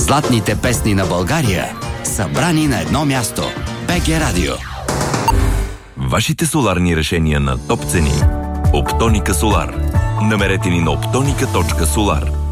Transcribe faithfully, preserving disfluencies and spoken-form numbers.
Златните песни на България, събрани на едно място. БГ Радио. Вашите соларни решения на топ цени. Оптоника Солар. Намерете ни на оптоника точка солар.